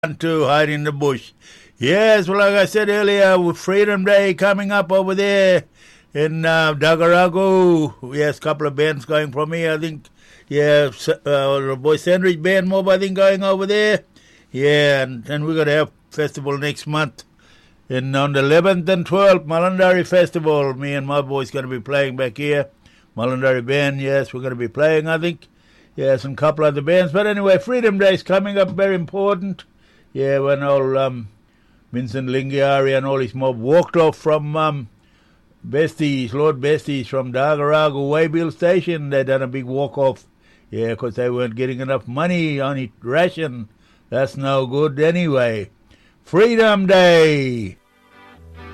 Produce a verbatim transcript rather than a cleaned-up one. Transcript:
to hide in the bush. Yes, well, like I said earlier, with Freedom Day coming up over there in uh, Dagarago. Yes, a couple of bands going from here, I think. Yeah, uh, the Boy Sandwich Band Mob, I think, going over there. Yeah, and, and we're going to have festival next month. And on the eleventh and twelfth, Mulundari Festival, me and my boys going to be playing back here. Mulundari Band, yes, we're going to be playing, I think. Yes, and a couple other bands. But anyway, Freedom Day is coming up, very important. Yeah, when all um, Vincent Lingiari and all his mob walked off from um, Besties, Lord Besties, from Dagarago Waybill Station. They done a big walk-off. Yeah, because they weren't getting enough money on it ration. That's no good anyway. Freedom Day!